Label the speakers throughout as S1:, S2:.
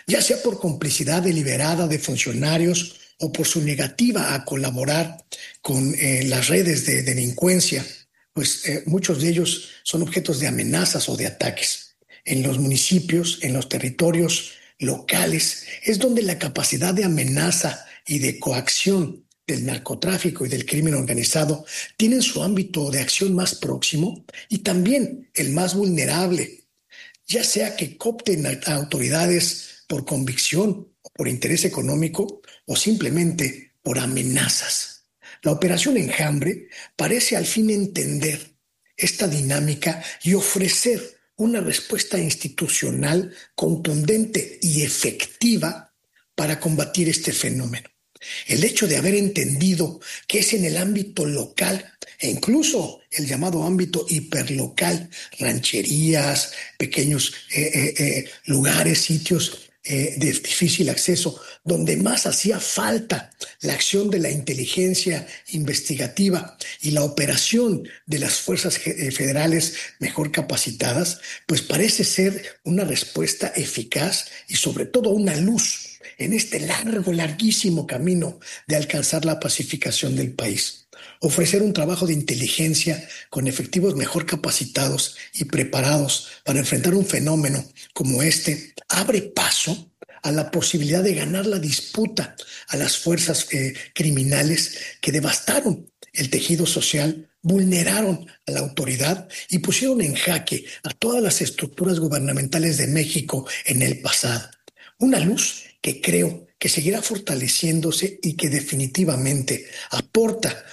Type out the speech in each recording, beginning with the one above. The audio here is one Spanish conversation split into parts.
S1: ya sea por complicidad deliberada de funcionarios o por su negativa a colaborar con las redes de delincuencia, pues muchos de ellos son objetos de amenazas o de ataques. En los municipios, en los territorios locales, es donde la capacidad de amenaza y de coacción del narcotráfico y del crimen organizado tienen su ámbito de acción más próximo y también el más vulnerable, ya sea que coopten a autoridades por convicción o por interés económico o simplemente por amenazas. La Operación Enjambre parece al fin entender esta dinámica y ofrecer una respuesta institucional contundente y efectiva para combatir este fenómeno. El hecho de haber entendido que es en el ámbito local e incluso el llamado ámbito hiperlocal, rancherías, pequeños lugares, sitios de difícil acceso, donde más hacía falta la acción de la inteligencia investigativa y la operación de las fuerzas federales mejor capacitadas, pues parece ser una respuesta eficaz y sobre todo una luz en este larguísimo camino de alcanzar la pacificación del país. Ofrecer un trabajo de inteligencia con efectivos mejor capacitados y preparados para enfrentar un fenómeno como este abre paso a la posibilidad de ganar la disputa a las fuerzas criminales que devastaron el tejido social, vulneraron a la autoridad y pusieron en jaque a todas las estructuras gubernamentales de México en el pasado. Una luz que creo que seguirá fortaleciéndose y que definitivamente aporta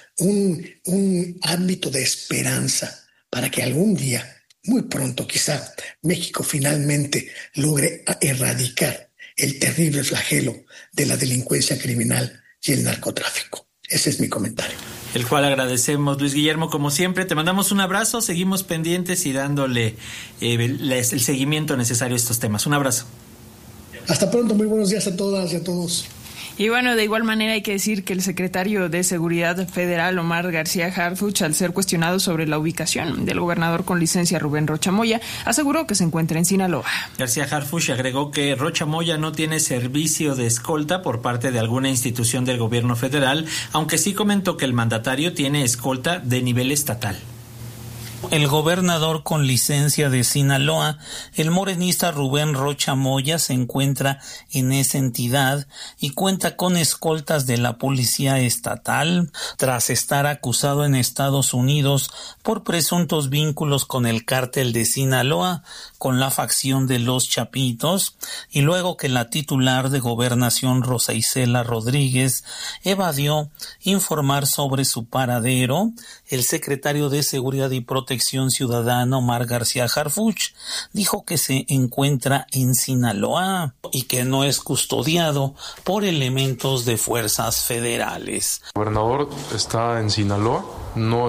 S1: un ámbito de esperanza para que algún día, muy pronto quizá, México finalmente logre erradicar el terrible flagelo de la delincuencia criminal y el narcotráfico. Ese es mi comentario.
S2: El cual agradecemos, Luis Guillermo, como siempre. Te mandamos un abrazo, seguimos pendientes y dándole el seguimiento necesario a estos temas. Un abrazo.
S1: Hasta pronto, muy buenos días a todas y a todos.
S3: Y bueno, de igual manera hay que decir que el secretario de Seguridad Federal, Omar García Harfuch, al ser cuestionado sobre la ubicación del gobernador con licencia Rubén Rocha Moya, aseguró que se encuentra en Sinaloa.
S2: García Harfuch agregó que Rocha Moya no tiene servicio de escolta por parte de alguna institución del gobierno federal, aunque sí comentó que el mandatario tiene escolta de nivel estatal.
S4: El gobernador con licencia de Sinaloa, el morenista Rubén Rocha Moya, se encuentra en esa entidad y cuenta con escoltas de la policía estatal tras estar acusado en Estados Unidos por presuntos vínculos con el cártel de Sinaloa, con la facción de los Chapitos, y luego que la titular de Gobernación, Rosa Isela Rodríguez, evadió informar sobre su paradero. El secretario de Seguridad y Protección Ciudadana, Omar García Harfuch, dijo que se encuentra en Sinaloa y que no es custodiado por elementos de fuerzas federales.
S5: El gobernador está en Sinaloa, no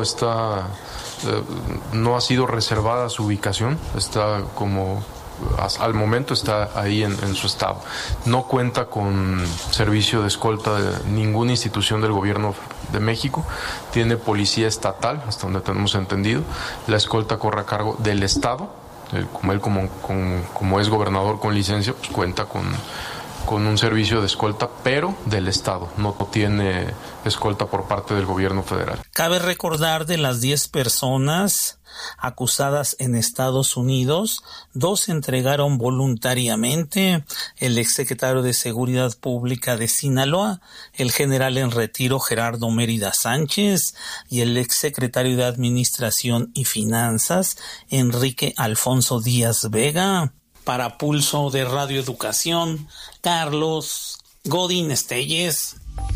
S5: ha sido reservada su ubicación, está como al momento está ahí en su estado. No cuenta con servicio de escolta de ninguna institución del gobierno de México, tiene policía estatal, hasta donde tenemos entendido. La escolta corre a cargo del estado, como es gobernador con licencia, pues cuenta con un servicio de escolta, pero del estado, no tiene escolta por parte del gobierno federal.
S4: Cabe recordar, de las 10 personas acusadas en Estados Unidos, 2 se entregaron voluntariamente: el exsecretario de Seguridad Pública de Sinaloa, el general en retiro Gerardo Mérida Sánchez, y el exsecretario de Administración y Finanzas, Enrique Alfonso Díaz Vega. Para Pulso de Radio Educación, Carlos Godín Estelles.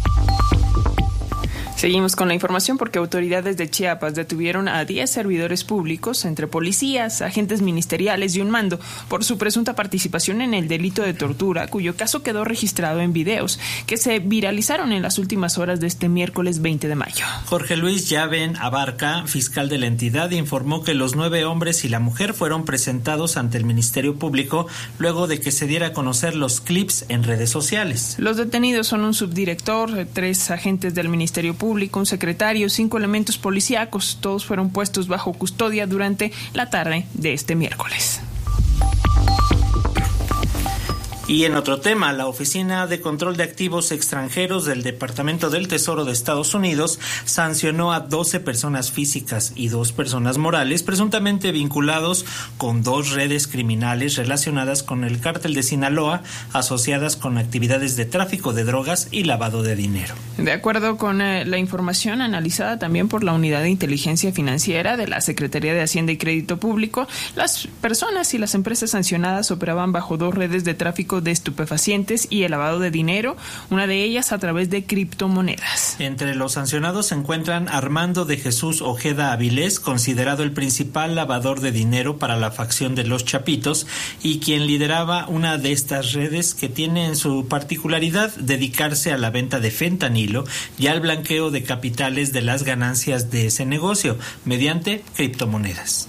S3: Seguimos con la información porque autoridades de Chiapas detuvieron a 10 servidores públicos, entre policías, agentes ministeriales y un mando, por su presunta participación en el delito de tortura, cuyo caso quedó registrado en videos que se viralizaron en las últimas horas de este miércoles 20 de mayo.
S2: Jorge Luis Llaven Abarca, fiscal de la entidad, informó que los 9 hombres y la mujer fueron presentados ante el Ministerio Público luego de que se diera a conocer los clips en redes sociales.
S3: Los detenidos son un subdirector, 3 agentes del Ministerio Público, un secretario, 5 elementos policíacos. Todos fueron puestos bajo custodia durante la tarde de este miércoles.
S2: Y en otro tema, la Oficina de Control de Activos Extranjeros del Departamento del Tesoro de Estados Unidos sancionó a 12 personas físicas y 2 personas morales presuntamente vinculados con 2 redes criminales relacionadas con el cártel de Sinaloa, asociadas con actividades de tráfico de drogas y lavado de dinero.
S3: De acuerdo con la información analizada también por la Unidad de Inteligencia Financiera de la Secretaría de Hacienda y Crédito Público, las personas y las empresas sancionadas operaban bajo 2 redes de tráfico de estupefacientes y el lavado de dinero, una de ellas a través de criptomonedas.
S2: Entre los sancionados se encuentran Armando de Jesús Ojeda Avilés, considerado el principal lavador de dinero para la facción de los Chapitos y quien lideraba una de estas redes que tiene en su particularidad dedicarse a la venta de fentanilo y al blanqueo de capitales de las ganancias de ese negocio mediante criptomonedas.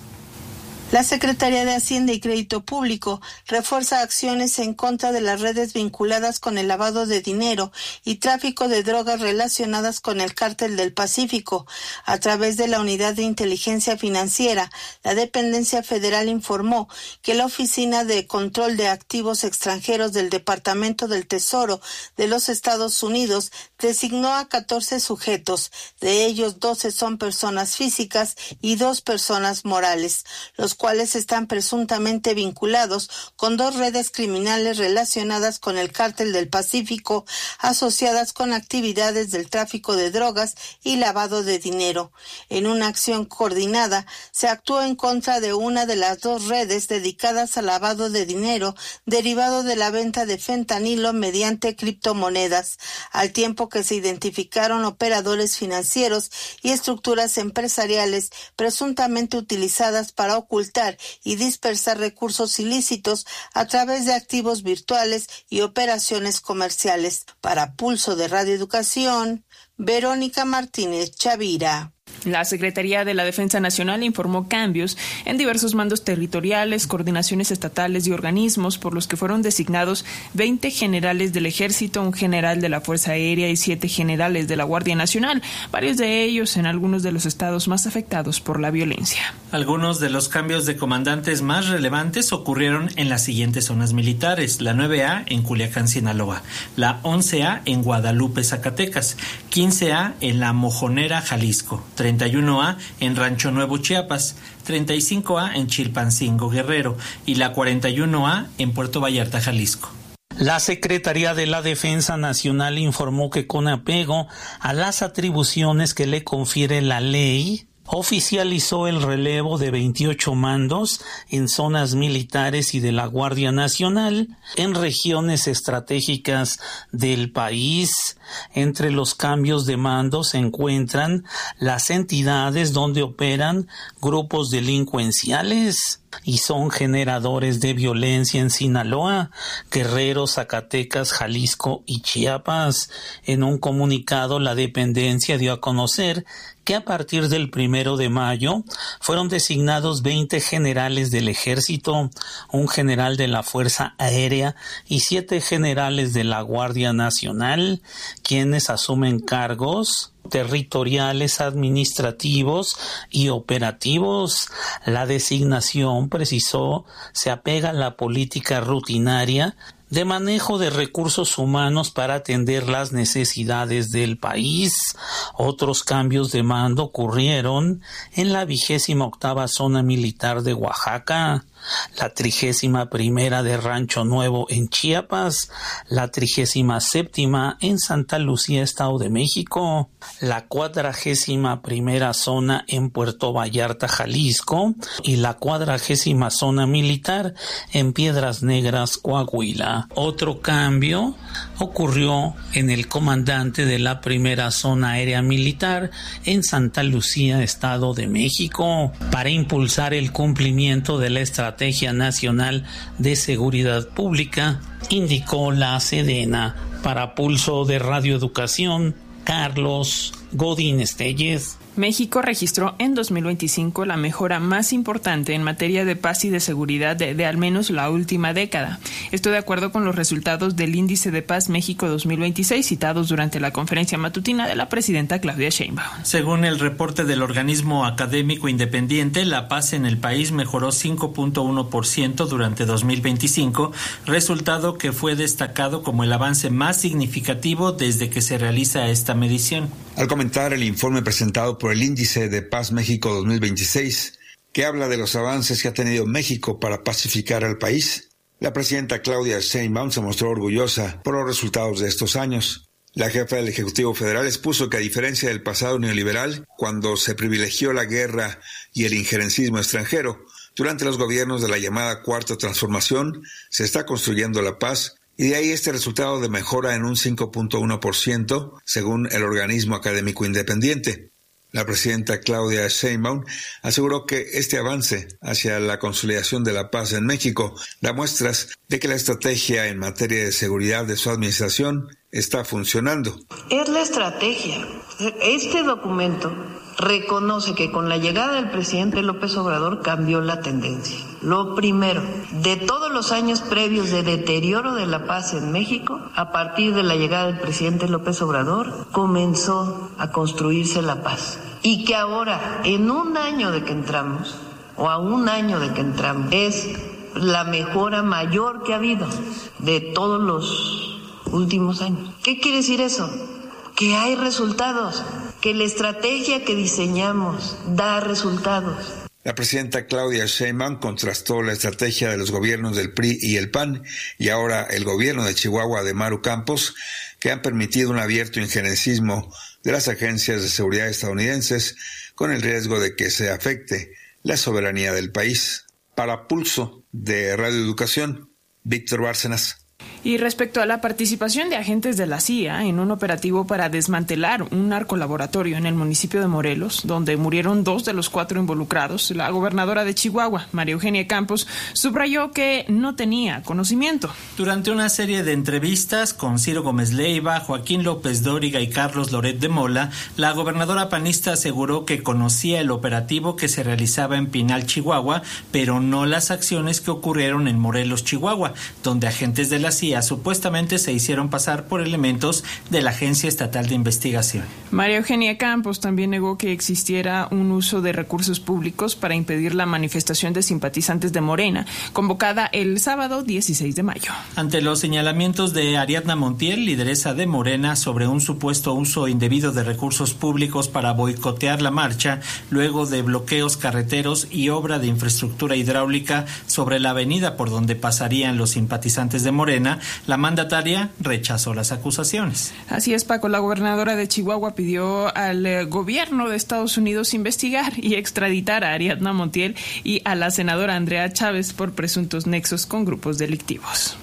S6: La Secretaría de Hacienda y Crédito Público refuerza acciones en contra de las redes vinculadas con el lavado de dinero y tráfico de drogas relacionadas con el Cártel del Pacífico. A través de la Unidad de Inteligencia Financiera, la dependencia federal informó que la Oficina de Control de Activos Extranjeros del Departamento del Tesoro de los Estados Unidos designó a 14 sujetos. De ellos, 12 son personas físicas y 2 personas morales, los cuales están presuntamente vinculados con 2 redes criminales relacionadas con el Cártel del Pacífico, asociadas con actividades del tráfico de drogas y lavado de dinero. En una acción coordinada, se actuó en contra de una de las 2 redes dedicadas al lavado de dinero derivado de la venta de fentanilo mediante criptomonedas, al tiempo que se identificaron operadores financieros y estructuras empresariales presuntamente utilizadas para ocultar y dispersar recursos ilícitos a través de activos virtuales y operaciones comerciales. Para Pulso de Radio Educación, Verónica Martínez Chavira.
S3: La Secretaría de la Defensa Nacional informó cambios en diversos mandos territoriales, coordinaciones estatales y organismos, por los que fueron designados 20 generales del Ejército, un general de la Fuerza Aérea y 7 generales de la Guardia Nacional, varios de ellos en algunos de los estados más afectados por la violencia.
S2: Algunos de los cambios de comandantes más relevantes ocurrieron en las siguientes zonas militares: la 9A en Culiacán, Sinaloa, la 11A en Guadalupe, Zacatecas, 15A en La Mojonera, Jalisco, 31A en Rancho Nuevo, Chiapas, 35A en Chilpancingo, Guerrero y la 41A en Puerto Vallarta, Jalisco.
S4: La Secretaría de la Defensa Nacional informó que con apego a las atribuciones que le confiere la ley, oficializó el relevo de 28 mandos en zonas militares y de la Guardia Nacional en regiones estratégicas del país. Entre los cambios de mando se encuentran las entidades donde operan grupos delincuenciales y son generadores de violencia en Sinaloa, Guerrero, Zacatecas, Jalisco y Chiapas. En un comunicado, la dependencia dio a conocer que a partir del 1 de mayo fueron designados 20 generales del Ejército, un general de la Fuerza Aérea y 7 generales de la Guardia Nacional, quienes asumen cargos territoriales, administrativos y operativos. La designación, precisó, se apega a la política rutinaria de manejo de recursos humanos para atender las necesidades del país. Otros cambios de mando ocurrieron en la 28ª Zona Militar de Oaxaca, la 31ª de Rancho Nuevo en Chiapas, la 37ª en Santa Lucía, Estado de México, la 41ª Zona en Puerto Vallarta, Jalisco, y la 40ª Zona Militar en Piedras Negras, Coahuila. Otro cambio ocurrió en el comandante de la 1ª Zona Aérea Militar en Santa Lucía, Estado de México, para impulsar el cumplimiento de la Estrategia Nacional de Seguridad Pública, indicó la Sedena. Para Pulso de Radio Educación, Carlos Godínez Tellez.
S3: México registró en 2025 la mejora más importante en materia de paz y de seguridad de al menos la última década. Esto de acuerdo con los resultados del Índice de Paz México 2026 citados durante la conferencia matutina de la presidenta Claudia Sheinbaum.
S2: Según el reporte del organismo académico independiente, la paz en el país mejoró 5.1% durante 2025, resultado que fue destacado como el avance más significativo desde que se realiza esta medición.
S7: Al comentar el informe presentado por el Índice de Paz México 2026, que habla de los avances que ha tenido México para pacificar al país, la presidenta Claudia Sheinbaum se mostró orgullosa por los resultados de estos años. La jefa del Ejecutivo Federal expuso que a diferencia del pasado neoliberal, cuando se privilegió la guerra y el injerencismo extranjero, durante los gobiernos de la llamada Cuarta Transformación se está construyendo la paz, y de ahí este resultado de mejora en un 5.1%, según el organismo académico independiente. La presidenta Claudia Sheinbaum aseguró que este avance hacia la consolidación de la paz en México da muestras de que la estrategia en materia de seguridad de su administración está funcionando.
S8: Es la estrategia. Este documento reconoce que con la llegada del presidente López Obrador cambió la tendencia. Lo primero, de todos los años previos de deterioro de la paz en México, a partir de la llegada del presidente López Obrador, comenzó a construirse la paz. Y que ahora, en un año de que entramos, o a un año de que entramos, es la mejora mayor que ha habido de todos los últimos años. ¿Qué quiere decir eso? Que hay resultados, que la estrategia que diseñamos da resultados.
S7: La presidenta Claudia Sheinbaum contrastó la estrategia de los gobiernos del PRI y el PAN y ahora el gobierno de Chihuahua de Maru Campos, que han permitido un abierto injerencismo de las agencias de seguridad estadounidenses con el riesgo de que se afecte la soberanía del país. Para Pulso de Radio Educación, Víctor Bárcenas.
S3: Y respecto a la participación de agentes de la CIA en un operativo para desmantelar un narcolaboratorio en el municipio de Morelos, donde murieron 2 de los 4 involucrados, la gobernadora de Chihuahua, María Eugenia Campos, subrayó que no tenía conocimiento.
S2: Durante una serie de entrevistas con Ciro Gómez Leiva, Joaquín López Dóriga y Carlos Loret de Mola, la gobernadora panista aseguró que conocía el operativo que se realizaba en Pinal, Chihuahua, pero no las acciones que ocurrieron en Morelos, Chihuahua, donde agentes de la CIA supuestamente se hicieron pasar por elementos de la Agencia Estatal de Investigación.
S3: María Eugenia Campos también negó que existiera un uso de recursos públicos para impedir la manifestación de simpatizantes de Morena, convocada el sábado 16 de mayo.
S2: Ante los señalamientos de Ariadna Montiel, lideresa de Morena, sobre un supuesto uso indebido de recursos públicos para boicotear la marcha, luego de bloqueos carreteros y obra de infraestructura hidráulica sobre la avenida por donde pasarían los simpatizantes de Morena, la mandataria rechazó las acusaciones.
S3: Así es, Paco. La gobernadora de Chihuahua pidió al gobierno de Estados Unidos investigar y extraditar a Ariadna Montiel y a la senadora Andrea Chávez por presuntos nexos con grupos delictivos.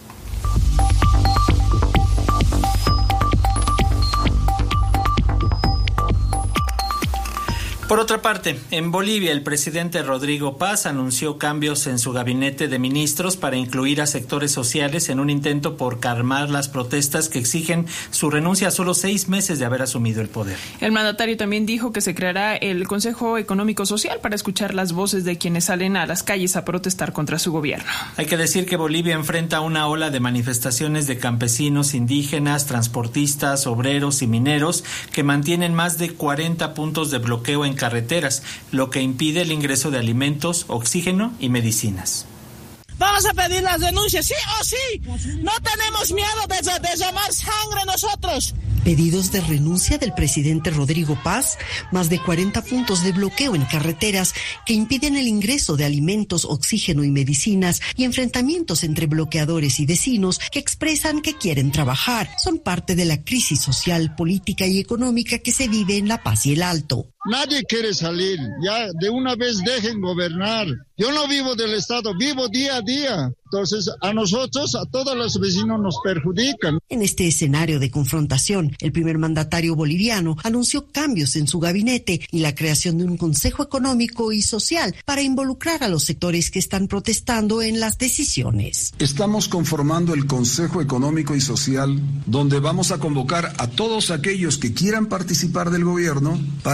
S2: Por otra parte, en Bolivia el presidente Rodrigo Paz anunció cambios en su gabinete de ministros para incluir a sectores sociales en un intento por calmar las protestas que exigen su renuncia a solo 6 meses de haber asumido el poder.
S3: El mandatario también dijo que se creará el Consejo Económico Social para escuchar las voces de quienes salen a las calles a protestar contra su gobierno.
S2: Hay que decir que Bolivia enfrenta una ola de manifestaciones de campesinos, indígenas, transportistas, obreros y mineros que mantienen más de 40 puntos de bloqueo en carreteras, lo que impide el ingreso de alimentos, oxígeno y medicinas.
S9: Vamos a pedir las denuncias, sí o sí. No tenemos miedo de llamar sangre nosotros.
S10: Pedidos de renuncia del presidente Rodrigo Paz, más de 40 puntos de bloqueo en carreteras que impiden el ingreso de alimentos, oxígeno y medicinas y enfrentamientos entre bloqueadores y vecinos que expresan que quieren trabajar. Son parte de la crisis social, política y económica que se vive en La Paz y el Alto.
S11: Nadie quiere salir, ya de una vez dejen gobernar. Yo no vivo del Estado, vivo día a día. Entonces, a nosotros, a todos los vecinos nos perjudican.
S10: En este escenario de confrontación, el primer mandatario boliviano anunció cambios en su gabinete y la creación de un Consejo Económico y Social para involucrar a los sectores que están protestando en las decisiones.
S12: Estamos conformando el Consejo Económico y Social, donde vamos a convocar a todos aquellos que quieran participar del gobierno para construir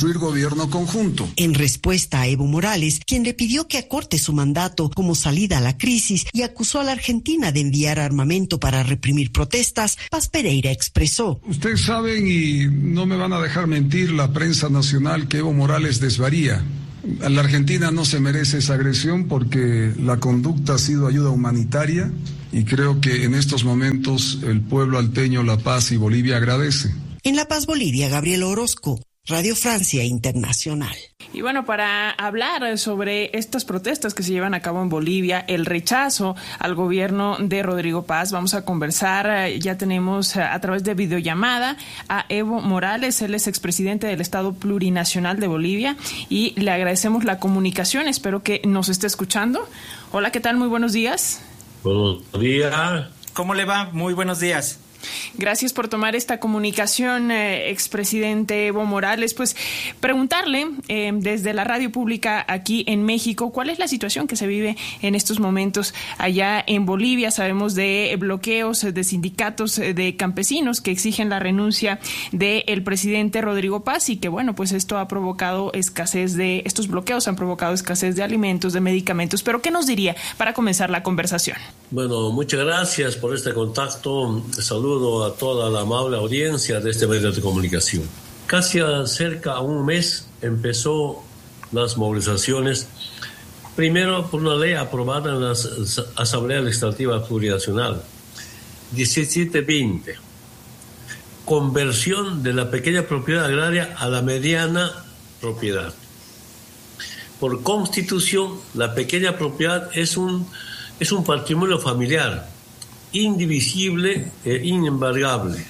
S12: construir gobierno conjunto.
S10: En respuesta a Evo Morales, quien le pidió que acorte su mandato como salida a la crisis y acusó a la Argentina de enviar armamento para reprimir protestas, Paz Pereira expresó:
S12: Ustedes saben, y no me van a dejar mentir la prensa nacional, que Evo Morales desvaría. La Argentina no se merece esa agresión porque la conducta ha sido ayuda humanitaria y creo que en estos momentos el pueblo alteño, La Paz y Bolivia agradece.
S10: En La Paz, Bolivia, Gabriel Orozco, Radio Francia Internacional.
S3: Y bueno, para hablar sobre estas protestas que se llevan a cabo en Bolivia, el rechazo al gobierno de Rodrigo Paz, vamos a conversar, ya tenemos a través de videollamada a Evo Morales, él es expresidente del Estado Plurinacional de Bolivia y le agradecemos la comunicación, espero que nos esté escuchando. Hola, ¿qué tal? Muy buenos días.
S13: Buenos días.
S2: ¿Cómo le va? Muy buenos días.
S3: Gracias por tomar esta comunicación, expresidente Evo Morales. Pues preguntarle desde la radio pública aquí en México, ¿cuál es la situación que se vive en estos momentos allá en Bolivia? Sabemos de bloqueos de sindicatos de campesinos que exigen la renuncia del presidente Rodrigo Paz y que, bueno, pues esto ha provocado estos bloqueos han provocado escasez de alimentos, de medicamentos. Pero, ¿qué nos diría para comenzar la conversación?
S13: Bueno, muchas gracias por este contacto. Saludo a toda la amable audiencia de este medio de comunicación. Casi cerca a un mes empezó las movilizaciones, primero por una ley aprobada en la Asamblea Legislativa Plurinacional, 1720, conversión de la pequeña propiedad agraria a la mediana propiedad. Por constitución, la pequeña propiedad es un patrimonio familiar, indivisible e inembargable.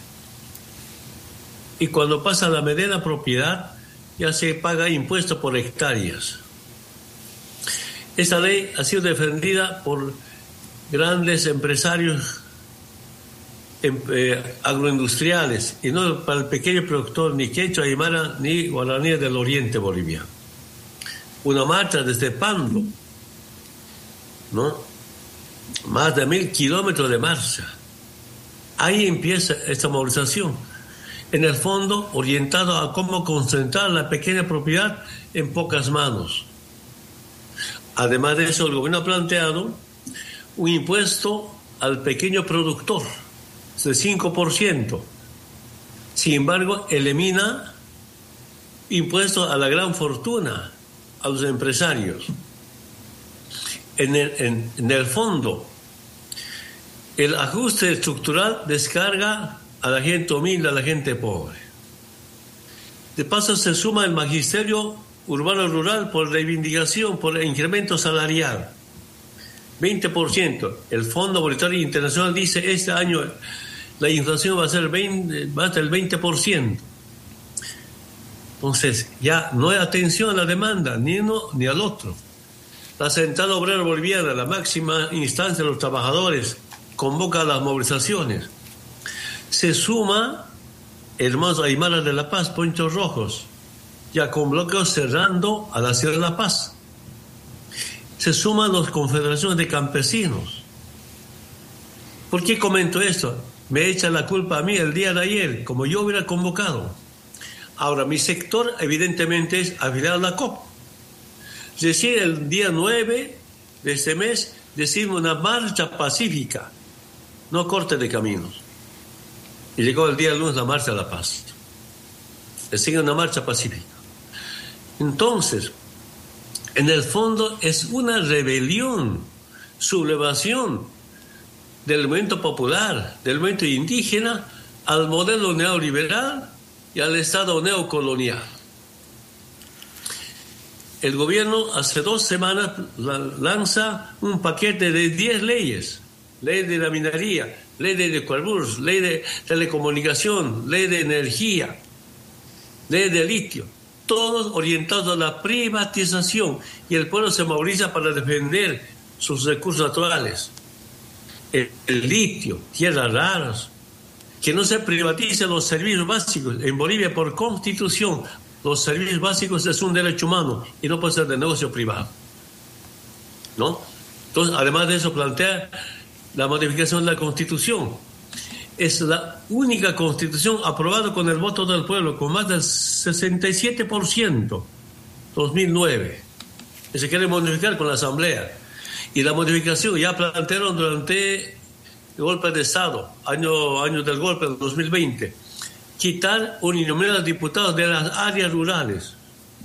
S13: Y cuando pasa a la mediana propiedad, ya se paga impuesto por hectáreas. Esta ley ha sido defendida por grandes empresarios agroindustriales y no para el pequeño productor ni quechua, aymara ni guaraní del oriente boliviano. Una marcha desde Pando, ¿no? Más de 1,000 kilómetros de marcha. Ahí empieza esta movilización. En el fondo, orientado a cómo concentrar la pequeña propiedad en pocas manos. Además de eso, el gobierno ha planteado un impuesto al pequeño productor de 5%. Sin embargo, elimina impuestos a la gran fortuna, a los empresarios. En el fondo, el ajuste estructural descarga a la gente humilde, a la gente pobre. De paso se suma el magisterio urbano-rural por reivindicación, por incremento salarial. 20%. El Fondo Monetario Internacional dice este año la inflación va a ser el 20%. Entonces ya no hay atención a la demanda, ni uno ni al otro. La Central Obrera Boliviana, la máxima instancia de los trabajadores, convoca a las movilizaciones. Se suma Hermanos Aymaras de La Paz, Ponchos Rojos, ya con bloqueos cerrando a la ciudad de La Paz. Se suman las confederaciones de campesinos. ¿Por qué comento esto? Me echa la culpa a mí el día de ayer, como yo hubiera convocado. Ahora, mi sector evidentemente es afiliado a la COP. Recién el día 9 de este mes decimos una marcha pacífica, no corte de caminos. Y llegó el día lunes la marcha de la paz. Sigue una marcha pacífica. Entonces, en el fondo es una rebelión, sublevación del movimiento popular, del movimiento indígena al modelo neoliberal y al Estado neocolonial. El gobierno hace 2 semanas lanza un paquete de 10 leyes. Ley de la minería, ley de hidrocarburos, ley de telecomunicación, ley de energía, ley de litio. Todos orientados a la privatización. Y el pueblo se moviliza para defender sus recursos naturales. El litio, tierras raras. Que no se privaticen los servicios básicos. En Bolivia, por constitución, los servicios básicos es un derecho humano y no puede ser de negocio privado, ¿no? Entonces, además de eso, plantea la modificación de la Constitución. Es la única constitución aprobada con el voto del pueblo, con más del 67%, 2009. Y se quiere modificar con la Asamblea. Y la modificación ya plantearon durante el golpe de Estado, año del golpe del 2020, quitar uninominal a diputados de las áreas rurales.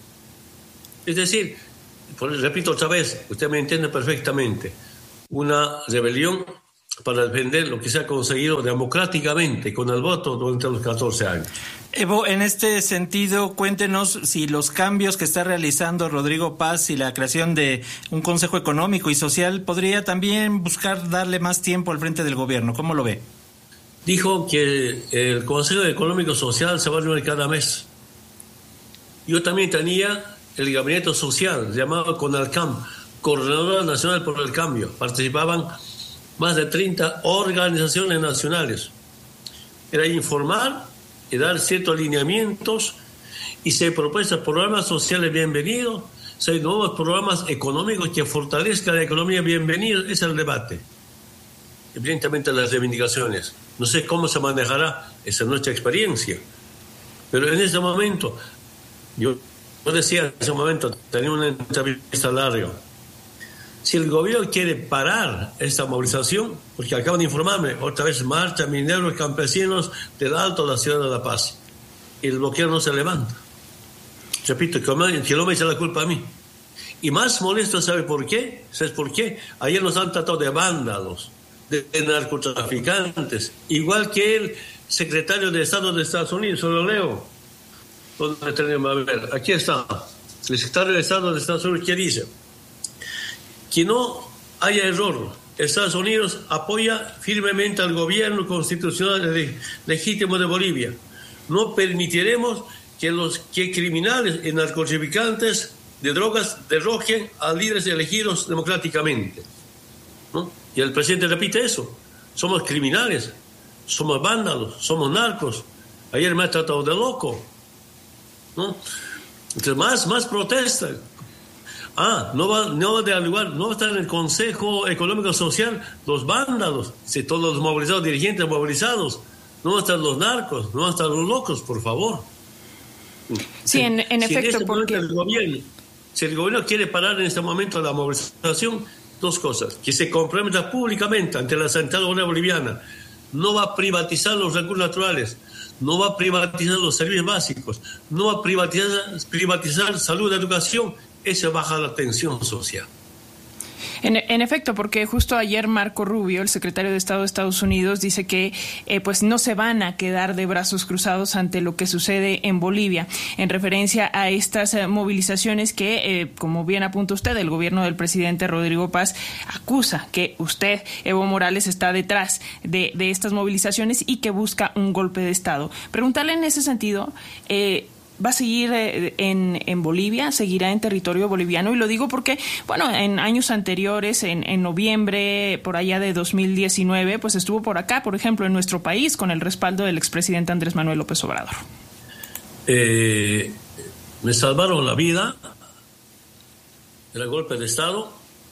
S13: Es decir, repito otra vez, usted me entiende perfectamente, una rebelión para defender lo que se ha conseguido democráticamente con el voto durante los 14 años.
S2: Evo, en este sentido, cuéntenos si los cambios que está realizando Rodrigo Paz y la creación de un Consejo Económico y Social podría también buscar darle más tiempo al frente del gobierno. ¿Cómo lo ve?
S13: Dijo que el Consejo Económico y Social se va a reunir cada mes. Yo también tenía el gabinete social llamado CONALCAM, Coordinadora Nacional por el Cambio. Participaban más de 30 organizaciones nacionales. Era informar y dar ciertos alineamientos, y si hay propuestas, programas sociales, bienvenidos. Si hay nuevos programas económicos que fortalezcan la economía, bienvenidos. Ese es el debate. Evidentemente las reivindicaciones. No sé cómo se manejará, esa es nuestra experiencia. Pero en ese momento, yo decía en ese momento, tenía una entrevista larga. Si el gobierno quiere parar esta movilización, porque acaban de informarme, otra vez marcha mineros campesinos del Alto de la ciudad de La Paz, y el bloqueo no se levanta. Repito, que no me eche la culpa a mí. Y más molesto, ¿sabe por qué? ¿Sabes por qué? Ayer nos han tratado de vándalos, de narcotraficantes, igual que el secretario de Estado de Estados Unidos, lo leo. ¿Dónde tenemos? A ver, aquí está. El secretario de Estado de Estados Unidos, ¿qué dice? Que no haya error. Estados Unidos apoya firmemente al gobierno constitucional legítimo de Bolivia. No permitiremos que criminales y narcotraficantes de drogas derroquen a líderes elegidos democráticamente, ¿no? Y el presidente repite eso. Somos criminales, somos vándalos, somos narcos. Ayer me ha tratado de loco, ¿no? Entonces más protesta. No va a estar en el Consejo Económico Social los vándalos, si todos los movilizados, dirigentes movilizados, no van a estar los narcos, no van a estar los locos, por favor.
S3: Sí, en efecto, porque
S13: si el gobierno quiere parar en este momento la movilización, dos cosas: que se comprometa públicamente ante la Central Obrera Boliviana, no va a privatizar los recursos naturales, no va a privatizar los servicios básicos, no va a privatizar salud, educación. Eso baja la tensión social.
S3: En efecto, porque justo ayer Marco Rubio, el secretario de Estado de Estados Unidos, dice que pues no se van a quedar de brazos cruzados ante lo que sucede en Bolivia, en referencia a estas movilizaciones que, como bien apunta usted, el gobierno del presidente Rodrigo Paz acusa que usted, Evo Morales, está detrás de estas movilizaciones y que busca un golpe de Estado. Preguntarle en ese sentido, ¿va a seguir en Bolivia? ¿Seguirá en territorio boliviano? Y lo digo porque, bueno, en años anteriores, en noviembre, por allá de 2019, pues estuvo por acá, por ejemplo, en nuestro país, con el respaldo del expresidente Andrés Manuel López Obrador.
S13: Me salvaron la vida del golpe de Estado.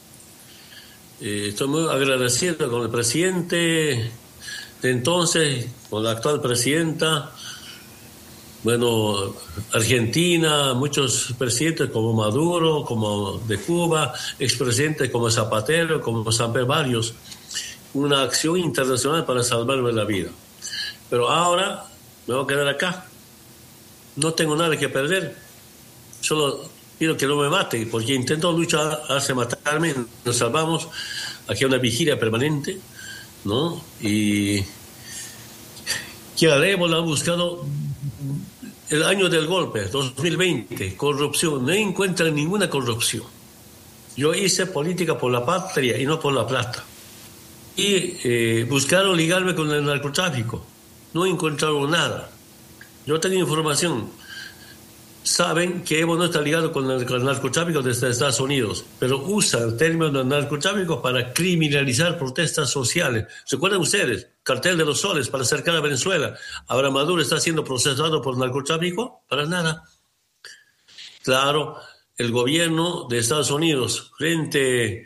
S13: Estoy muy agradecido con el presidente de entonces, con la actual presidenta. Bueno, Argentina, muchos presidentes como Maduro, como de Cuba, expresidentes como Zapatero, como Samper, varios, una acción internacional para salvarme la vida. Pero ahora me voy a quedar acá. No tengo nada que perder. Solo pido que no me mate, porque intento luchar, hace matarme, nos salvamos. Aquí hay una vigilia permanente, ¿no? Y que haremos, la han buscado. El año del golpe, 2020, corrupción, no encuentran ninguna corrupción. Yo hice política por la patria y no por la plata. Y buscaron ligarme con el narcotráfico, no encontraron nada. Yo tengo información. Saben que Evo no está ligado con el narcotráfico desde Estados Unidos, pero usan el término del narcotráfico para criminalizar protestas sociales. ¿Recuerdan ustedes? Cartel de los Soles para acercar a Venezuela. ¿Ahora Maduro está siendo procesado por narcotráfico? Para nada. Claro, el gobierno de Estados Unidos, frente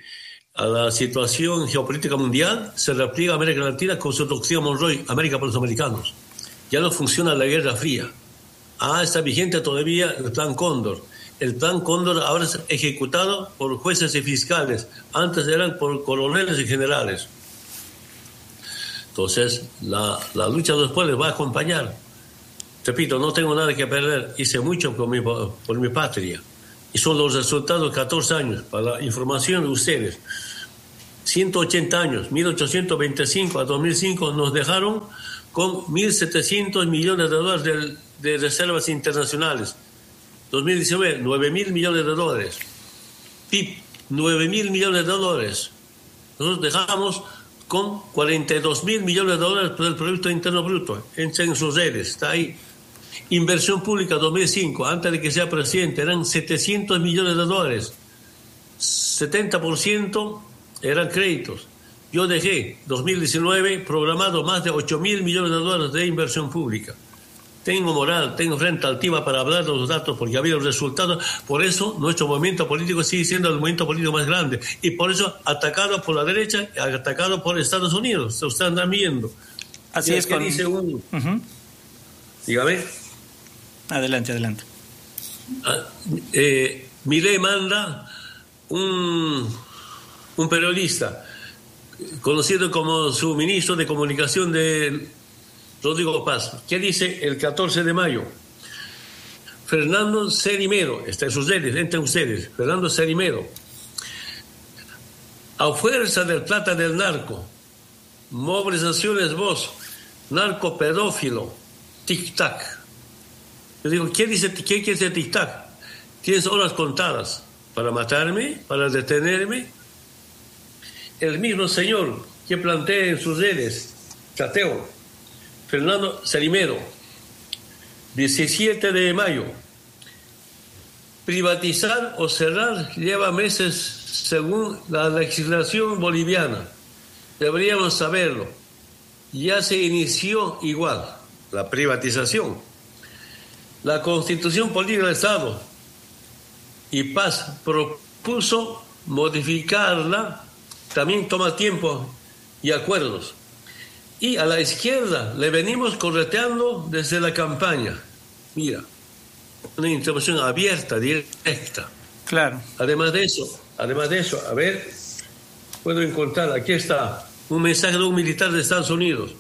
S13: a la situación geopolítica mundial, se repliega América Latina con su doctrina Monroe, América para los americanos. Ya no funciona la Guerra Fría. Está vigente todavía el Plan Cóndor. El Plan Cóndor ahora es ejecutado por jueces y fiscales. Antes eran por coroneles y generales. Entonces, la lucha de los pueblos va a acompañar. Repito, no tengo nada que perder. Hice mucho por mi patria. Y son los resultados de 14 años. Para la información de ustedes, 180 años, 1825 a 2005, nos dejaron con 1.700 millones de dólares de reservas internacionales. 2019, 9.000 millones de dólares. PIB, 9.000 millones de dólares. Nosotros dejamos con 42.000 millones de dólares por el Producto Interno Bruto. En sus redes, está ahí. Inversión pública 2005, antes de que sea presidente, eran 700 millones de dólares. 70% eran créditos. Yo dejé 2019 programado más de 8.000 millones de dólares de inversión pública. Tengo moral, tengo frente altiva para hablar de los datos porque ha habido resultados. Por eso nuestro movimiento político sigue siendo el movimiento político más grande. Y por eso atacado por la derecha, atacado por Estados Unidos. Se ustedes andan viendo.
S2: Así es.
S13: Dice uno. Dígame.
S2: Adelante.
S13: Milei manda un periodista conocido como su ministro de comunicación de Rodrigo Paz. ¿Qué dice el 14 de mayo? Fernando Cerimero, está en sus redes, entre ustedes, Fernando Cerimero. A fuerza del plata del narco, movilizaciones vos, narco pedófilo, tic-tac. Yo digo, ¿qué quiere decir tic-tac? Tienes horas contadas para matarme, para detenerme. El mismo señor que plantea en sus redes, Cateo, Fernando Cerimero, 17 de mayo. Privatizar o cerrar lleva meses según la legislación boliviana. Deberíamos saberlo. Ya se inició igual la privatización. La Constitución Política del Estado y Paz propuso modificarla, también toma tiempo y acuerdos. Y a la izquierda le venimos correteando desde la campaña. Mira, una intervención abierta, directa.
S2: Claro.
S13: Además de eso, a ver, puedo encontrar, aquí está, un mensaje de un militar de Estados Unidos.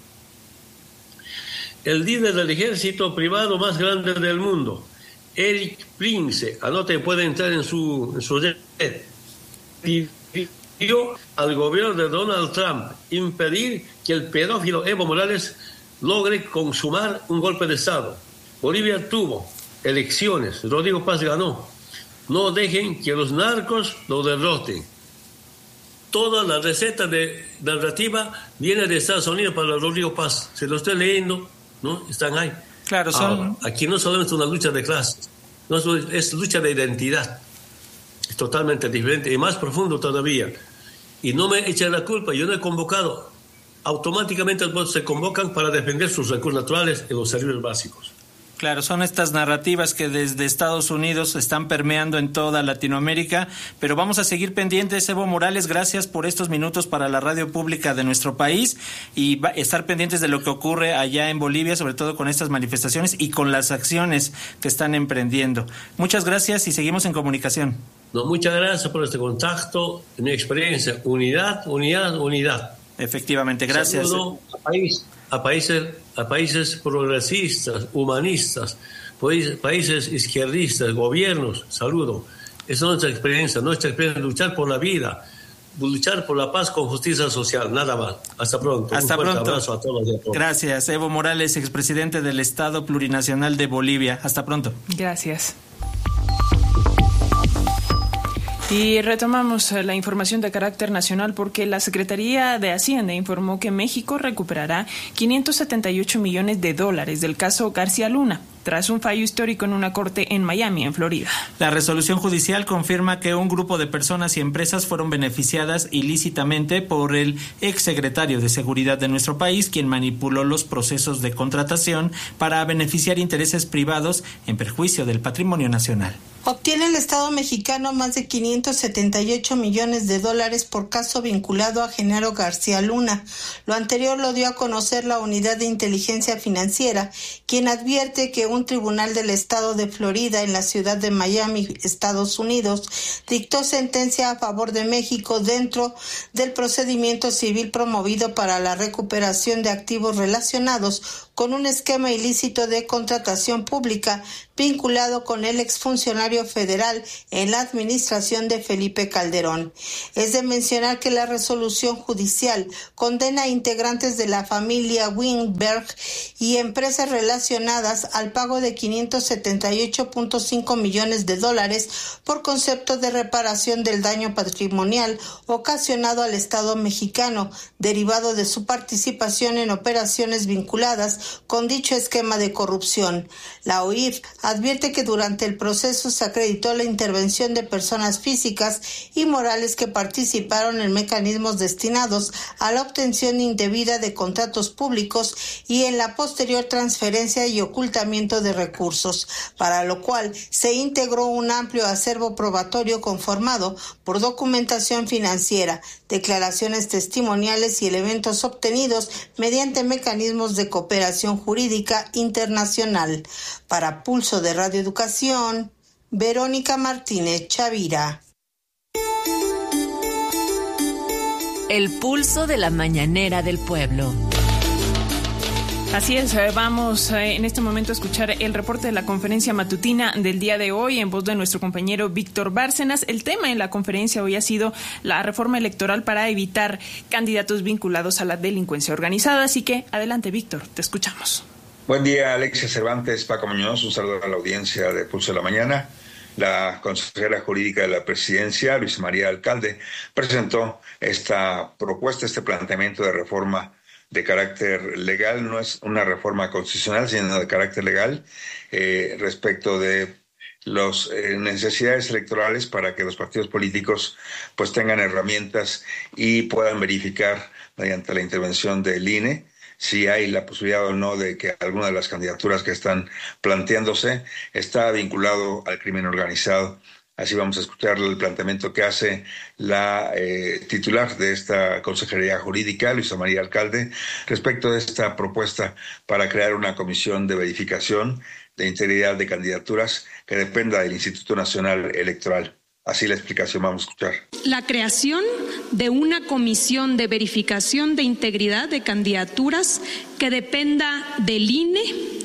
S13: El líder del ejército privado más grande del mundo, Eric Prince, anoten, puede entrar en su red, pidió al gobierno de Donald Trump impedir que el pedófilo Evo Morales logre consumar un golpe de Estado. Bolivia tuvo elecciones, Rodrigo Paz ganó. No dejen que los narcos lo derroten. Toda la receta de narrativa viene de Estados Unidos para Rodrigo Paz. Se lo estoy leyendo, ¿no? Están ahí.
S2: Claro, son...
S13: aquí no solamente es una lucha de clases, no es lucha de identidad. Es totalmente diferente y más profundo todavía. Y no me echen la culpa, yo no he convocado. Automáticamente los votos se convocan para defender sus recursos naturales y los servicios básicos.
S2: Claro, son estas narrativas que desde Estados Unidos están permeando en toda Latinoamérica, pero vamos a seguir pendientes. Evo Morales, gracias por estos minutos para la radio pública de nuestro país y estar pendientes de lo que ocurre allá en Bolivia, sobre todo con estas manifestaciones y con las acciones que están emprendiendo. Muchas gracias y seguimos en comunicación.
S13: No, muchas gracias por este contacto, mi experiencia. Unidad, unidad, unidad.
S2: Efectivamente, gracias.
S13: Saludo a países progresistas, humanistas, países izquierdistas, gobiernos, saludo. Esa es nuestra experiencia es luchar por la vida, luchar por la paz con justicia social, nada más. Hasta pronto.
S2: Hasta
S13: Un fuerte
S2: pronto.
S13: abrazo a todos y a todas.
S2: Gracias, Evo Morales, expresidente del Estado Plurinacional de Bolivia. Hasta pronto.
S3: Gracias. Y retomamos la información de carácter nacional porque la Secretaría de Hacienda informó que México recuperará $578 millones del caso García Luna. tras un fallo histórico en una corte en Miami, en Florida.
S2: La resolución judicial confirma que un grupo de personas y empresas fueron beneficiadas ilícitamente por el exsecretario de Seguridad de nuestro país, quien manipuló los procesos de contratación para beneficiar intereses privados en perjuicio del patrimonio nacional.
S6: Obtiene el Estado mexicano más de $578 millones por caso vinculado a Genaro García Luna. Lo anterior lo dio a conocer la Unidad de Inteligencia Financiera, quien advierte que un tribunal del estado de Florida en la ciudad de Miami, Estados Unidos, dictó sentencia a favor de México dentro del procedimiento civil promovido para la recuperación de activos relacionados con un esquema ilícito de contratación pública vinculado con el exfuncionario federal en la administración de Felipe Calderón. Es de mencionar que la resolución judicial condena a integrantes de la familia Weinberg y empresas relacionadas al pago de $578.5 millones por concepto de reparación del daño patrimonial ocasionado al Estado mexicano, derivado de su participación en operaciones vinculadas con dicho esquema de corrupción. La OIF advierte que durante el proceso se acreditó la intervención de personas físicas y morales que participaron en mecanismos destinados a la obtención indebida de contratos públicos y en la posterior transferencia y ocultamiento de recursos, para lo cual se integró un amplio acervo probatorio conformado por documentación financiera, declaraciones testimoniales y elementos obtenidos mediante mecanismos de cooperación jurídica internacional. Para Pulso de Radio Educación, Verónica Martínez Chavira.
S14: El pulso de la mañanera del pueblo.
S3: Así es, vamos en este momento a escuchar el reporte de la conferencia matutina del día de hoy en voz de nuestro compañero Víctor Bárcenas. El tema en la conferencia hoy ha sido la reforma electoral para evitar candidatos vinculados a la delincuencia organizada. Así que adelante, Víctor, te escuchamos.
S7: Buen día, Alexia Cervantes, Paco Muñoz, un saludo a la audiencia de Pulso de la Mañana. La consejera jurídica de la presidencia, Luisa María Alcalde, presentó esta propuesta, este planteamiento de reforma de carácter legal. No es una reforma constitucional, sino de carácter legal, respecto de las necesidades electorales para que los partidos políticos pues tengan herramientas y puedan verificar mediante la intervención del INE si hay la posibilidad o no de que alguna de las candidaturas que están planteándose está vinculado al crimen organizado. Así vamos a escuchar el planteamiento que hace la titular de esta Consejería Jurídica, Luisa María Alcalde, respecto de esta propuesta para crear una comisión de verificación de integridad de candidaturas que dependa del Instituto Nacional Electoral. Así la explicación vamos a escuchar.
S15: La creación de una comisión de verificación de integridad de candidaturas que dependa del INE.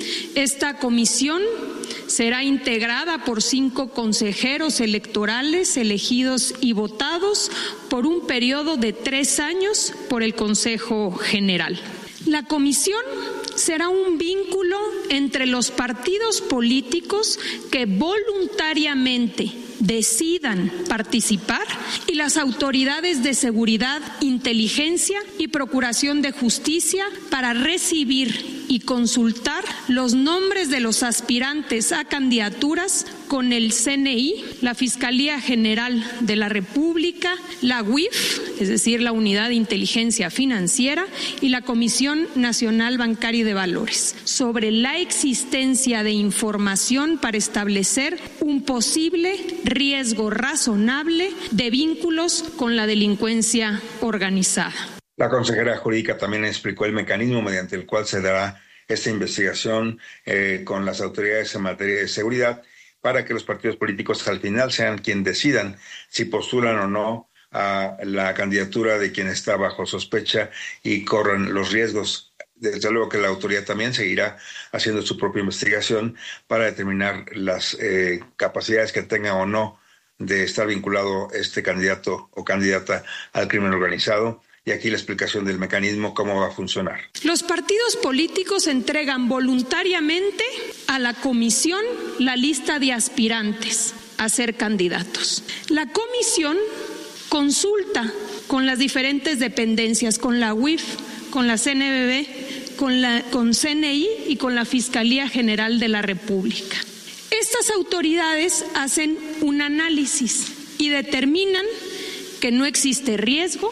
S15: Esta comisión será integrada por 5 consejeros electorales elegidos y votados por un periodo de 3 años por el Consejo General. La comisión será un vínculo entre los partidos políticos que voluntariamente decidan participar y las autoridades de seguridad, inteligencia y procuración de justicia para recibir y consultar los nombres de los aspirantes a candidaturas con el CNI, la Fiscalía General de la República, la UIF, es decir, la Unidad de Inteligencia Financiera, y la Comisión Nacional Bancaria y de Valores, sobre la existencia de información para establecer un posible riesgo razonable de vínculos con la delincuencia organizada.
S7: La consejera jurídica también explicó el mecanismo mediante el cual se dará esta investigación con las autoridades en materia de seguridad para que los partidos políticos al final sean quienes decidan si postulan o no a la candidatura de quien está bajo sospecha y corren los riesgos. Desde luego que la autoridad también seguirá haciendo su propia investigación para determinar las capacidades que tenga o no de estar vinculado este candidato o candidata al crimen organizado. Y aquí la explicación del mecanismo, cómo va a funcionar.
S15: Los partidos políticos entregan voluntariamente a la comisión la lista de aspirantes a ser candidatos. La comisión consulta con las diferentes dependencias, con la UIF, con la CNBB, con CNI y con la Fiscalía General de la República. Estas autoridades hacen un análisis y determinan que no existe riesgo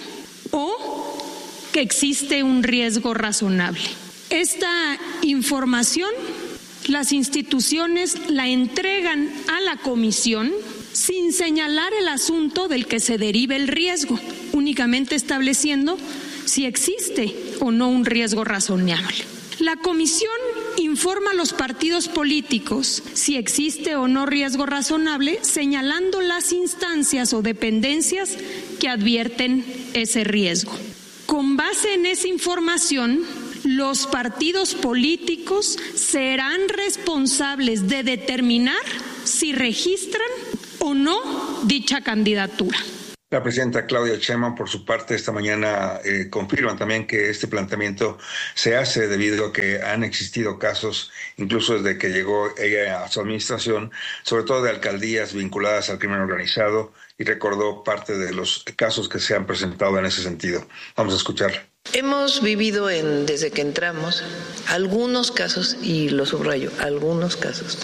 S15: o que existe un riesgo razonable. Esta información las instituciones la entregan a la comisión sin señalar el asunto del que se derive el riesgo, únicamente estableciendo si existe o no un riesgo razonable. La comisión informa a los partidos políticos si existe o no riesgo razonable, señalando las instancias o dependencias que advierten ese riesgo. Con base en esa información, los partidos políticos serán responsables de determinar si registran o no dicha candidatura.
S7: La presidenta Claudia Sheinbaum, por su parte, esta mañana confirma también que este planteamiento se hace debido a que han existido casos, incluso desde que llegó ella a su administración, sobre todo de alcaldías vinculadas al crimen organizado, y recordó parte de los casos que se han presentado en ese sentido. Vamos a escucharla.
S8: Hemos vivido desde que entramos algunos casos, y lo subrayo, algunos casos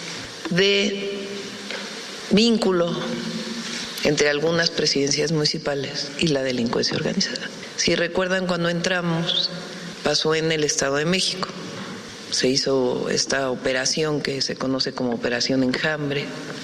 S8: de vínculo entre algunas presidencias municipales y la delincuencia organizada. Si recuerdan, cuando entramos, pasó en el Estado de México. Se hizo esta operación que se conoce como Operación Enjambre,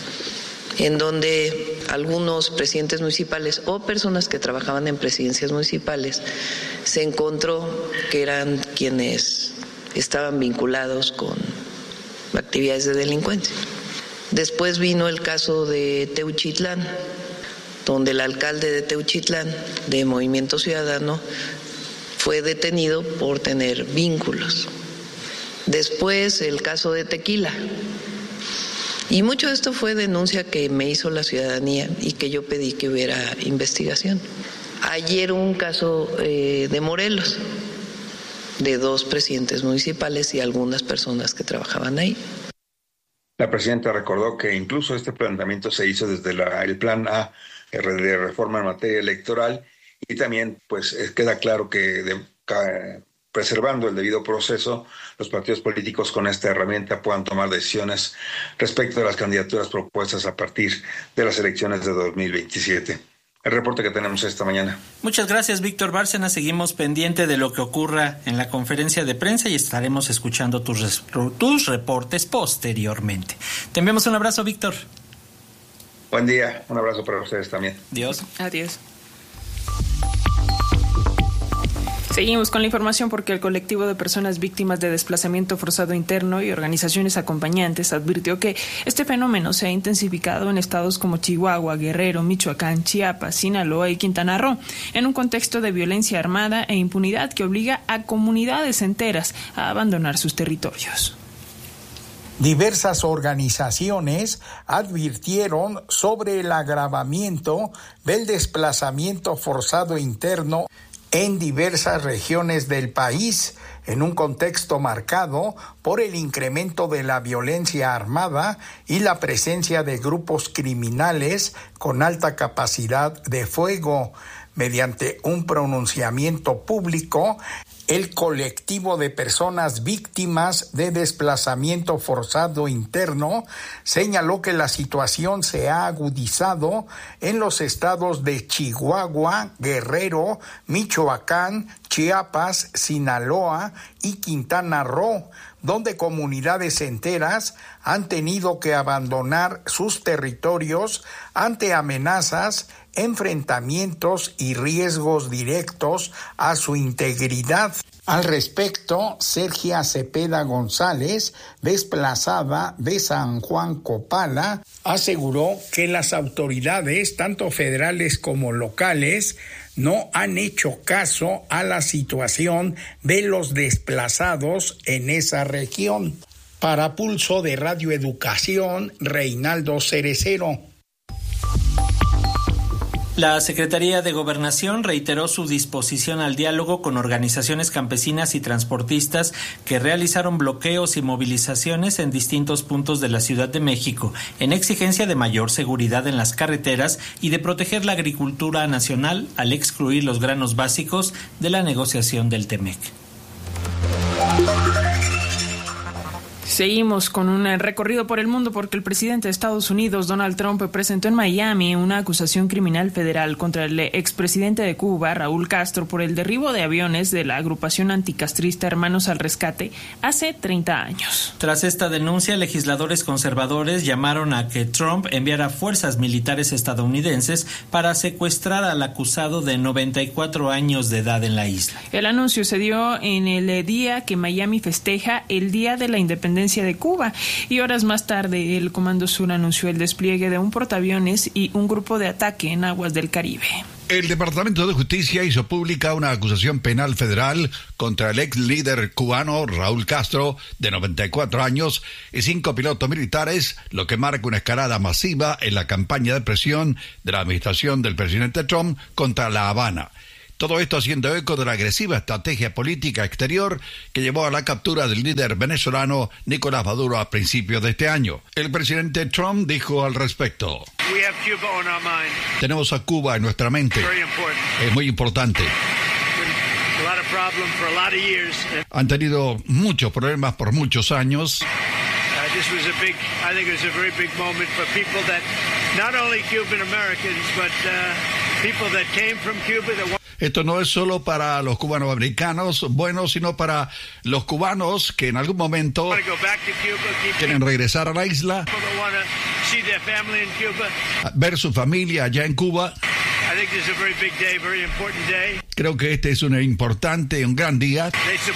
S8: en donde algunos presidentes municipales o personas que trabajaban en presidencias municipales se encontró que eran quienes estaban vinculados con actividades de delincuencia. Después vino el caso de Teuchitlán, donde el alcalde de Teuchitlán, de Movimiento Ciudadano, fue detenido por tener vínculos. Después el caso de Tequila. Y mucho de esto fue denuncia que me hizo la ciudadanía y que yo pedí que hubiera investigación. Ayer un caso de Morelos, de 2 presidentes municipales y algunas personas que trabajaban ahí.
S7: La presidenta recordó que incluso este planteamiento se hizo desde el Plan A de reforma en materia electoral, y también pues queda claro que preservando el debido proceso, los partidos políticos con esta herramienta puedan tomar decisiones respecto de las candidaturas propuestas a partir de las elecciones de 2027. El reporte que tenemos esta mañana.
S2: Muchas gracias, Víctor Bárcena. Seguimos pendiente de lo que ocurra en la conferencia de prensa y estaremos escuchando tus reportes posteriormente. Te enviamos un abrazo, Víctor.
S7: Buen día, un abrazo para ustedes también.
S2: Adiós.
S3: Adiós. Seguimos con la información porque el colectivo de personas víctimas de desplazamiento forzado interno y organizaciones acompañantes advirtió que este fenómeno se ha intensificado en estados como Chihuahua, Guerrero, Michoacán, Chiapas, Sinaloa y Quintana Roo, en un contexto de violencia armada e impunidad que obliga a comunidades enteras a abandonar sus territorios.
S16: Diversas organizaciones advirtieron sobre el agravamiento del desplazamiento forzado interno en diversas regiones del país, en un contexto marcado por el incremento de la violencia armada y la presencia de grupos criminales con alta capacidad de fuego. Mediante un pronunciamiento público, el colectivo de personas víctimas de desplazamiento forzado interno señaló que la situación se ha agudizado en los estados de Chihuahua, Guerrero, Michoacán, Chiapas, Sinaloa y Quintana Roo, donde comunidades enteras han tenido que abandonar sus territorios ante amenazas, enfrentamientos y riesgos directos a su integridad. Al respecto, Sergia Cepeda González, desplazada de San Juan Copala, aseguró que las autoridades, tanto federales como locales, no han hecho caso a la situación de los desplazados en esa región. Para Pulso de Radio Educación, Reinaldo Cerecero.
S2: La Secretaría de Gobernación reiteró su disposición al diálogo con organizaciones campesinas y transportistas que realizaron bloqueos y movilizaciones en distintos puntos de la Ciudad de México, en exigencia de mayor seguridad en las carreteras y de proteger la agricultura nacional al excluir los granos básicos de la negociación del TEMEC.
S3: Seguimos con un recorrido por el mundo porque el presidente de Estados Unidos, Donald Trump, presentó en Miami una acusación criminal federal contra el expresidente de Cuba, Raúl Castro, por el derribo de aviones de la agrupación anticastrista Hermanos al Rescate hace 30 años.
S2: Tras esta denuncia, legisladores conservadores llamaron a que Trump enviara fuerzas militares estadounidenses para secuestrar al acusado de 94 años de edad en la isla.
S3: El anuncio se dio en el día que Miami festeja el Día de la Independencia de Cuba, y horas más tarde el Comando Sur anunció el despliegue de un portaaviones y un grupo de ataque en aguas del Caribe.
S17: El Departamento de Justicia hizo pública una acusación penal federal contra el ex líder cubano Raúl Castro, de 94 años, y 5 pilotos militares, lo que marca una escalada masiva en la campaña de presión de la administración del presidente Trump contra La Habana. Todo esto haciendo eco de la agresiva estrategia política exterior que llevó a la captura del líder venezolano Nicolás Maduro a principios de este año. El presidente Trump dijo al respecto: tenemos a Cuba en nuestra mente. Es muy importante. Han tenido muchos problemas por muchos años.
S18: This was I think it was a very big moment for people that, not only Cuban Americans, but people that came from Cuba.
S17: Esto no es solo para los cubanos americanos, bueno, sino para los cubanos que en algún momento quieren regresar a la isla, ver su familia allá en Cuba. Creo que este es un importante, un gran día.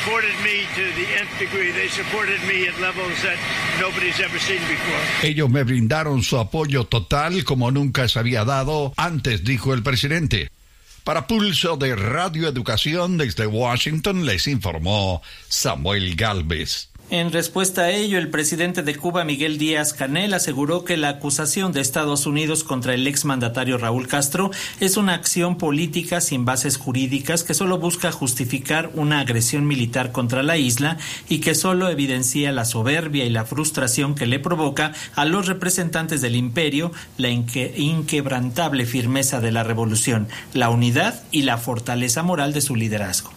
S17: Ellos me brindaron su apoyo total como nunca se había dado antes, dijo el presidente. Para Pulso de Radio Educación desde Washington les informó Samuel Gálvez.
S2: En respuesta a ello, el presidente de Cuba, Miguel Díaz-Canel, aseguró que la acusación de Estados Unidos contra el exmandatario Raúl Castro es una acción política sin bases jurídicas que solo busca justificar una agresión militar contra la isla y que solo evidencia la soberbia y la frustración que le provoca a los representantes del imperio la inquebrantable firmeza de la revolución, la unidad y la fortaleza moral de su liderazgo.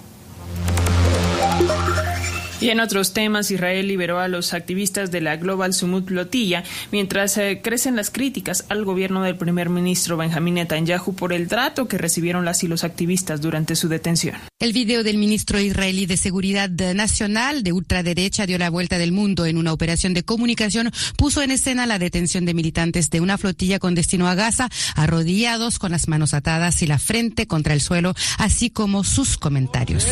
S3: Y en otros temas, Israel liberó a los activistas de la Global Summit Flotilla, mientras crecen las críticas al gobierno del primer ministro Benjamín Netanyahu por el trato que recibieron las y los activistas durante su detención.
S19: El video del ministro israelí de Seguridad Nacional de ultraderecha dio la vuelta del mundo. En una operación de comunicación puso en escena la detención de militantes de una flotilla con destino a Gaza, arrodillados con las manos atadas y la frente contra el suelo, así como sus comentarios.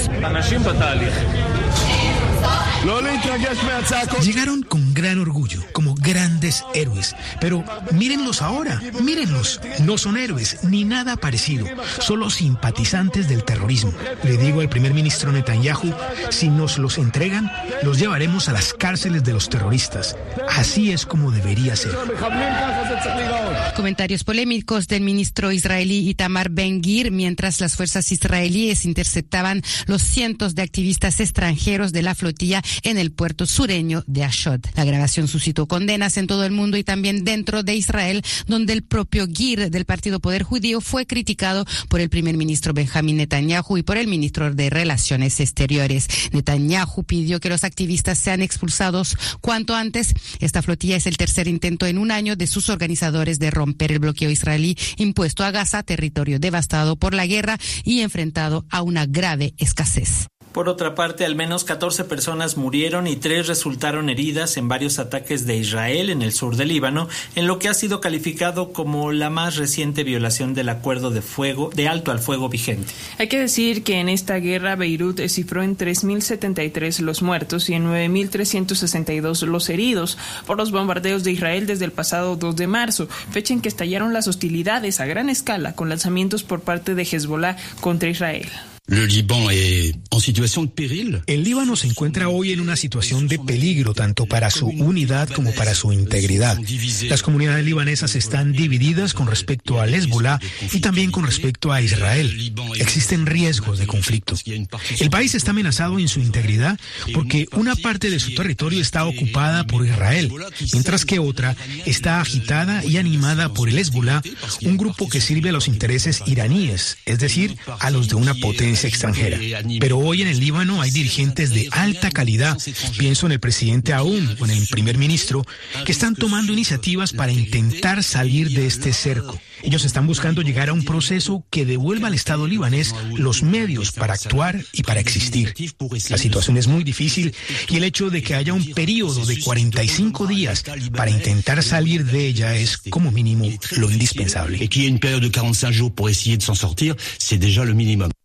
S20: Llegaron con gran orgullo, como grandes héroes, pero mírenlos ahora, mírenlos, no son héroes ni nada parecido, solo simpatizantes del terrorismo. Le digo al primer ministro Netanyahu, si nos los entregan, los llevaremos a las cárceles de los terroristas. Así es como debería ser.
S19: Comentarios polémicos del ministro israelí Itamar Ben-Gvir mientras las fuerzas israelíes interceptaban los cientos de activistas extranjeros de la flotilla en el puerto sureño de Ashdod. La grabación suscitó condenas en todo el mundo y también dentro de Israel, donde el propio Gvir del partido Poder Judío fue criticado por el primer ministro Benjamín Netanyahu y por el ministro de Relaciones Exteriores. Netanyahu pidió que los activistas sean expulsados cuanto antes. Esta flotilla es el tercer intento en un año de sus organizadores de romper el bloqueo israelí impuesto a Gaza, territorio devastado por la guerra y enfrentado a una grave escasez.
S2: Por otra parte, al menos 14 personas murieron y 3 resultaron heridas en varios ataques de Israel en el sur del Líbano, en lo que ha sido calificado como la más reciente violación del acuerdo de alto al fuego vigente.
S3: Hay que decir que en esta guerra Beirut cifró en 3.073 los muertos y en 9.362 los heridos por los bombardeos de Israel desde el pasado 2 de marzo, fecha en que estallaron las hostilidades a gran escala con lanzamientos por parte de Hezbollah contra Israel.
S20: El Líbano se encuentra hoy en una situación de peligro tanto para su unidad como para su integridad. Las comunidades libanesas están divididas con respecto al Hezbollah y también con respecto a Israel. Existen riesgos de conflicto. El país está amenazado en su integridad porque una parte de su territorio está ocupada por Israel, mientras que otra está agitada y animada por el Hezbollah, un grupo que sirve a los intereses iraníes, es decir, a los de una potencia país extranjera. Pero hoy en el Líbano hay dirigentes de alta calidad, pienso en el presidente Aoun o en el primer ministro, que están tomando iniciativas para intentar salir de este cerco. Ellos están buscando llegar a un proceso que devuelva al Estado libanés los medios para actuar y para existir. La situación es muy difícil y el hecho de que haya un periodo de 45 días para intentar salir de ella es como mínimo lo indispensable.
S21: Et qu'il y ait une période de 45 jours pour essayer de s'en sortir, c'est déjà le minimum.